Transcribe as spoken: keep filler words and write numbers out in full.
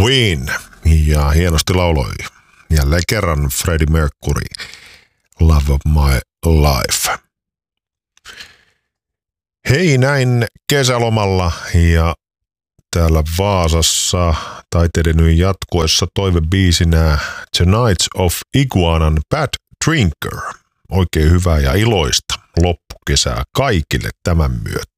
Queen ja hienosti lauloi jälleen kerran Freddie Mercury, Love of My Life. Hei, näin kesälomalla ja täällä Vaasassa taiteiden yön jatkuessa toivebiisinä The Nights of Iguanan Bad Drinker. Oikein hyvää ja iloista loppukesää kaikille tämän myötä.